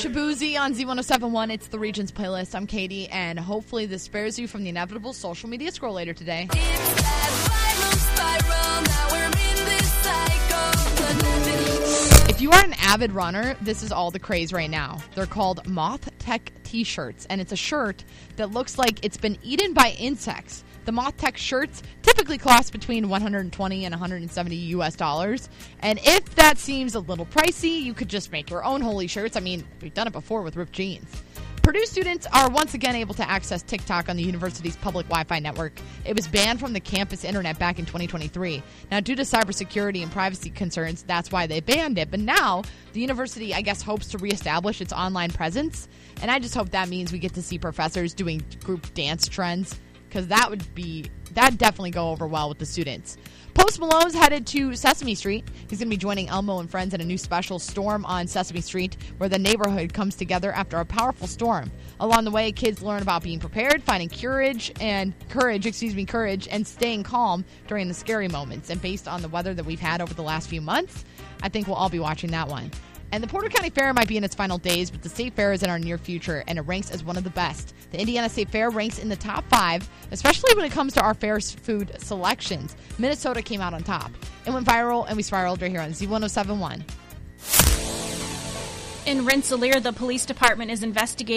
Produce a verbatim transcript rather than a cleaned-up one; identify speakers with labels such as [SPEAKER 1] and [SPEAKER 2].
[SPEAKER 1] Shabuzi on Z ten seventy-one. It's the Regions playlist. I'm Katie, and hopefully this spares you from the inevitable social media scroll later today.
[SPEAKER 2] It's that viral spiral, now we're in this cycle.
[SPEAKER 1] If you are an avid runner, this is all the craze right now. They're called Moth Tech t-shirts, and it's a shirt that looks like it's been eaten by insects. The Moth Tech shirts typically cost between one hundred twenty and one hundred seventy U S dollars. And if that seems a little pricey, you could just make your own holy shirts. I mean, we've done it before with ripped jeans. Purdue students are once again able to access TikTok on the university's public Wi-Fi network. It was banned from the campus internet back in twenty twenty-three. Now, due to cybersecurity and privacy concerns, that's why they banned it. But now, the university, I guess, hopes to reestablish its online presence. And I just hope that means we get to see professors doing group dance trends, because that would be, that'd definitely go over well with the students. Post Malone's headed to Sesame Street. He's going to be joining Elmo and friends in a new special, Storm on Sesame Street, where the neighborhood comes together after a powerful storm. Along the way, kids learn about being prepared, finding courage and courage, excuse me, courage, and staying calm during the scary moments. And based on the weather that we've had over the last few months, I think we'll all be watching that one. And the Porter County Fair might be in its final days, but the State Fair is in our near future, and it ranks as one of the best. The Indiana State Fair ranks in the top five, especially when it comes to our fair's food selections. Minnesota came out on top. It went viral, and we spiraled right here on Z ten seventy-one.
[SPEAKER 3] In Rensselaer, the police department is investigating